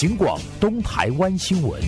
警广东台湾新闻。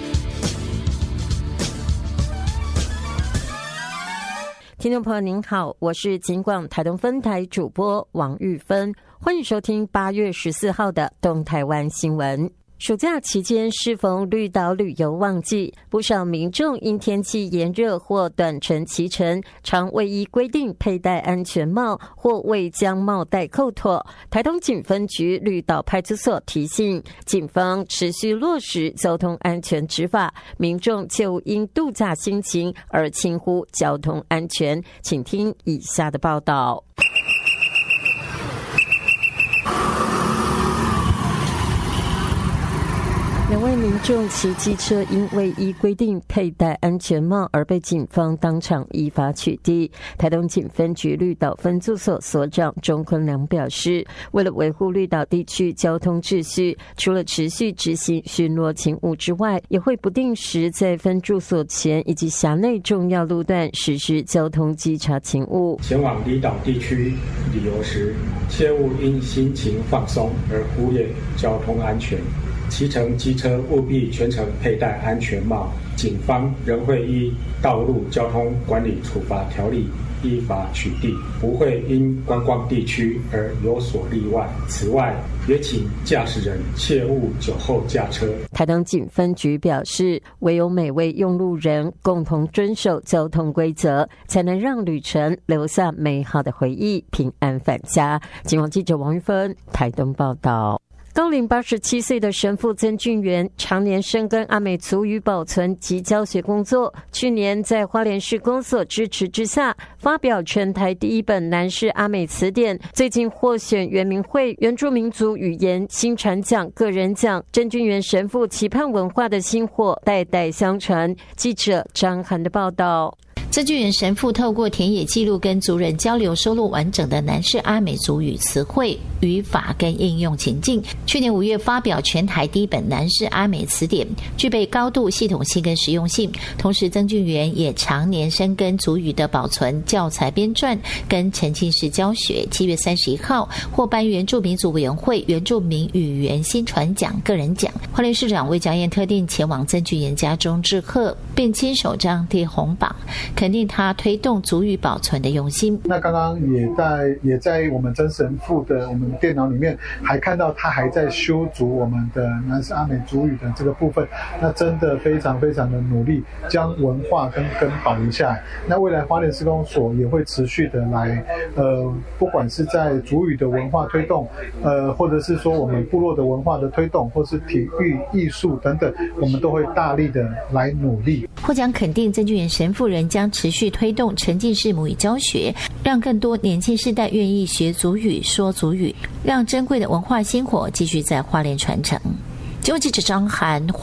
听众朋友您好，我是警广台东分台主播王玉芬，欢迎收听8月14号的东台湾新闻。暑假期间适逢绿岛旅游旺季，不少民众因天气炎热或短程骑乘，常未依规定佩戴安全帽或未将帽带扣妥。台东警分局绿岛派出所提醒，警方持续落实交通安全执法，民众切勿因度假心情而轻忽交通安全。请听以下的报道。2位民众骑机车因未依规定佩戴安全帽而被警方当场依法取缔。台东警分局绿岛分驻所所长钟坤良表示，为了维护绿岛地区交通秩序，除了持续执行巡逻勤务之外，也会不定时在分驻所前以及辖内重要路段实施交通稽查勤务。 前往离岛地区旅游时，切勿因心情放松而忽略交通安全。骑乘机车务必全程佩戴安全帽，警方仍会依道路交通管理处罚条例依法取缔，不会因观光地区而有所例外。此外，也请驾驶人切勿酒后驾车。 台东警分局表示，唯有每位用路人共同遵守交通规则，才能让旅程留下美好的回忆，平安返家。警广记者王玉芬台东报道。高龄87岁的神父曾俊元常年深耕阿美族语保存及教学工作，去年在花莲市公所支持之下，发表全台第一本南势阿美词典，最近获选原民会原住民族语言新传奖个人奖。曾俊元神父期盼文化的薪火代代相传。记者张涵的报道。 曾俊元神父透过田野记录跟族人交流，收录完整的南势阿美族语词汇、语法跟应用情境。去年5月发表全台第一本南势阿美词典，具备高度系统性跟实用性。同时，曾俊元也常年深耕族语的保存、教材编撰跟沉浸式教学。7月31号获颁原住民族委员会原住民语言新传奖个人奖。花莲市长魏佳燕特定前往曾俊元家中致贺，并亲手张贴红榜，肯定他推动族语保存的用心。 那刚刚也在我们曾神父的我们电脑里面，还看到他还在修筑我们的南势阿美族语的这个部分，那真的非常非常的努力，将文化跟根保留下来。那未来花莲市公所也会持续的来，不管是在族语的文化推动，或者是说我们部落的文化的推动，或是体育、艺术等等，我们都会大力的来努力。 获奖肯定曾俊元神父人将持续推动沉浸式母语教学，让更多年轻世代愿意学族语、说族语，让珍贵的文化薪火继续在花莲传承。记者张涵